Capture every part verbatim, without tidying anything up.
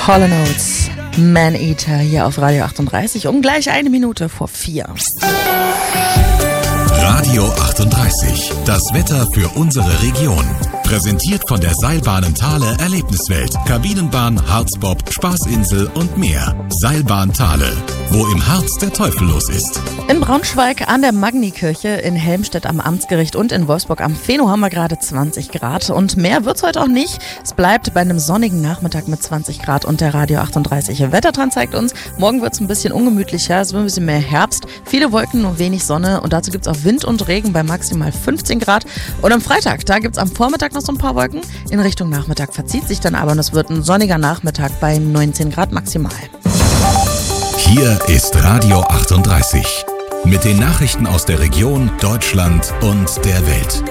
Hall and Oates, Man-Eater hier auf Radio achtunddreißig um gleich eine Minute vor vier. Radio achtunddreißig, das Wetter für unsere Region. Präsentiert von der Seilbahnen Thale Erlebniswelt, Kabinenbahn, Harzbob, Spaßinsel und mehr. Seilbahn Thale, wo im Harz der Teufel los ist. In Braunschweig an der Magnikirche, in Helmstedt am Amtsgericht und in Wolfsburg am Feno haben wir gerade zwanzig Grad. Und mehr wird's heute auch nicht. Es bleibt bei einem sonnigen Nachmittag mit zwanzig Grad und der Radio achtunddreißig Wettertran zeigt uns, morgen wird's ein bisschen ungemütlicher, es wird ein bisschen mehr Herbst, viele Wolken, nur wenig Sonne und dazu gibt's auch Wind und Regen bei maximal fünfzehn Grad. Und am Freitag, da gibt's am Vormittag noch so ein paar Wolken. In Richtung Nachmittag verzieht sich dann aber und es wird ein sonniger Nachmittag bei neunzehn Grad maximal. Hier ist Radio achtunddreißig mit den Nachrichten aus der Region, Deutschland und der Welt.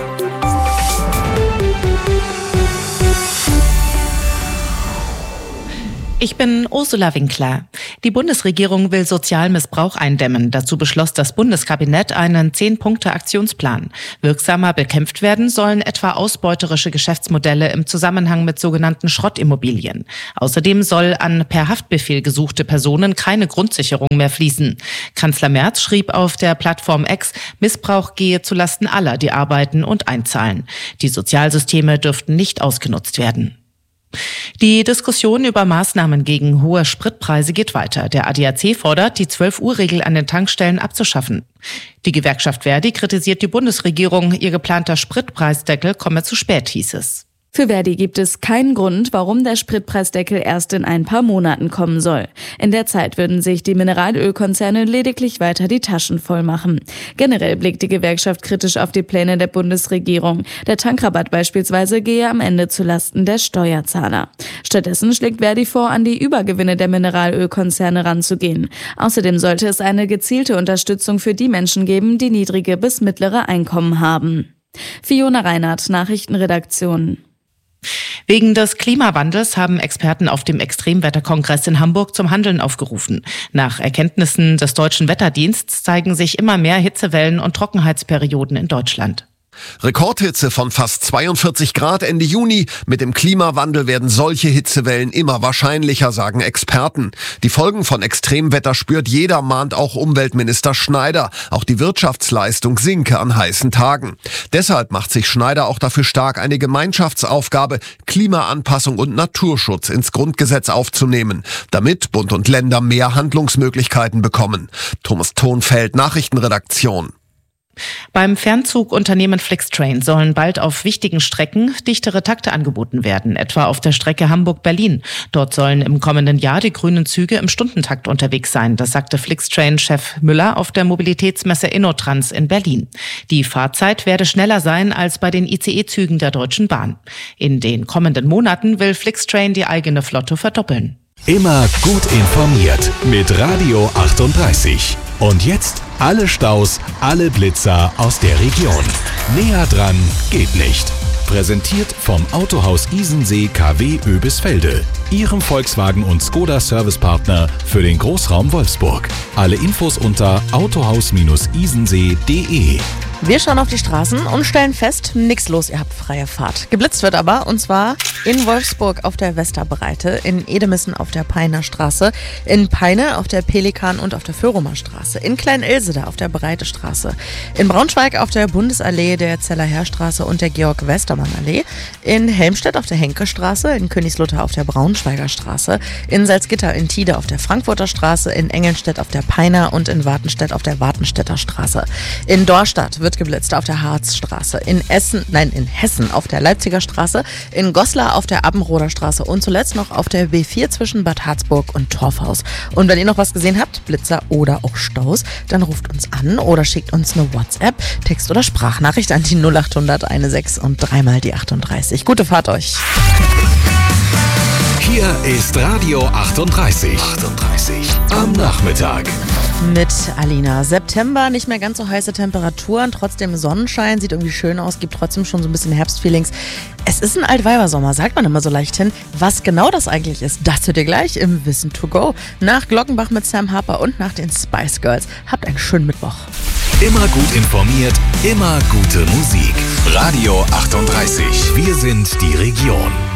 Ich bin Ursula Winkler. Die Bundesregierung will Sozialmissbrauch eindämmen. Dazu beschloss das Bundeskabinett einen zehn-Punkte-Aktionsplan. Wirksamer bekämpft werden sollen etwa ausbeuterische Geschäftsmodelle im Zusammenhang mit sogenannten Schrottimmobilien. Außerdem soll an per Haftbefehl gesuchte Personen keine Grundsicherung mehr fließen. Kanzler Merz schrieb auf der Plattform X, Missbrauch gehe zulasten aller, die arbeiten und einzahlen. Die Sozialsysteme dürften nicht ausgenutzt werden. Die Diskussion über Maßnahmen gegen hohe Spritpreise geht weiter. Der A D A C fordert, die zwölf-Uhr-Regel an den Tankstellen abzuschaffen. Die Gewerkschaft Verdi kritisiert die Bundesregierung, ihr geplanter Spritpreisdeckel komme zu spät, hieß es. Für Verdi gibt es keinen Grund, warum der Spritpreisdeckel erst in ein paar Monaten kommen soll. In der Zeit würden sich die Mineralölkonzerne lediglich weiter die Taschen voll machen. Generell blickt die Gewerkschaft kritisch auf die Pläne der Bundesregierung. Der Tankrabatt beispielsweise gehe am Ende zulasten der Steuerzahler. Stattdessen schlägt Verdi vor, an die Übergewinne der Mineralölkonzerne ranzugehen. Außerdem sollte es eine gezielte Unterstützung für die Menschen geben, die niedrige bis mittlere Einkommen haben. Fiona Reinhardt, Nachrichtenredaktion. Wegen des Klimawandels haben Experten auf dem Extremwetterkongress in Hamburg zum Handeln aufgerufen. Nach Erkenntnissen des Deutschen Wetterdienstes zeigen sich immer mehr Hitzewellen und Trockenheitsperioden in Deutschland. Rekordhitze von fast zweiundvierzig Grad Ende Juni. Mit dem Klimawandel werden solche Hitzewellen immer wahrscheinlicher, sagen Experten. Die Folgen von Extremwetter spürt jeder, mahnt auch Umweltminister Schneider. Auch die Wirtschaftsleistung sinke an heißen Tagen. Deshalb macht sich Schneider auch dafür stark, eine Gemeinschaftsaufgabe, Klimaanpassung und Naturschutz ins Grundgesetz aufzunehmen, damit Bund und Länder mehr Handlungsmöglichkeiten bekommen. Thomas Thonfeld, Nachrichtenredaktion. Beim Fernzugunternehmen Flixtrain sollen bald auf wichtigen Strecken dichtere Takte angeboten werden, etwa auf der Strecke Hamburg-Berlin. Dort sollen im kommenden Jahr die grünen Züge im Stundentakt unterwegs sein. Das sagte Flixtrain-Chef Müller auf der Mobilitätsmesse InnoTrans in Berlin. Die Fahrzeit werde schneller sein als bei den I C E-Zügen der Deutschen Bahn. In den kommenden Monaten will Flixtrain die eigene Flotte verdoppeln. Immer gut informiert mit Radio achtunddreißig. Und jetzt alle Staus, alle Blitzer aus der Region. Näher dran geht nicht. Präsentiert vom Autohaus Isensee K W Oebisfelde, Ihrem Volkswagen und Skoda Servicepartner für den Großraum Wolfsburg. Alle Infos unter autohaus Isensee punkt de. Wir schauen auf die Straßen und stellen fest, nix los, ihr habt freie Fahrt. Geblitzt wird aber, und zwar in Wolfsburg auf der Westerbreite, in Edemissen auf der Peiner Straße, in Peine auf der Pelikan und auf der Föhrumer Straße, in Klein-Ilsede auf der Breite Straße, in Braunschweig auf der Bundesallee, der Zeller Heerstraße und der Georg-Westermann-Allee, in Helmstedt auf der Henke-Straße, in Königslutter auf der Braunschweiger Straße, in Salzgitter in Tide auf der Frankfurter Straße, in Engelnstedt auf der Peiner und in Wartenstedt auf der Wartenstädter Straße. In Dorstadt wird geblitzt auf der Harzstraße, in Essen, nein, in Hessen auf der Leipziger Straße, in Goslar auf der Abbenroder Straße und zuletzt noch auf der B vier zwischen Bad Harzburg und Torfhaus. Und wenn ihr noch was gesehen habt, Blitzer oder auch Staus, dann ruft uns an oder schickt uns eine WhatsApp, Text- oder Sprachnachricht an die null acht hundert sechzehn und dreimal die achtunddreißig. Gute Fahrt euch! Hier ist Radio achtunddreißig. achtunddreißig am Nachmittag. Mit Alina. September, nicht mehr ganz so heiße Temperaturen, trotzdem Sonnenschein, sieht irgendwie schön aus, gibt trotzdem schon so ein bisschen Herbstfeelings. Es ist ein Altweibersommer, sagt man immer so leicht hin. Was genau das eigentlich ist, das hört ihr gleich im Wissen to go. Nach Glockenbach mit Sam Harper und nach den Spice Girls. Habt einen schönen Mittwoch. Immer gut informiert, immer gute Musik. Radio achtunddreißig. Wir sind die Region.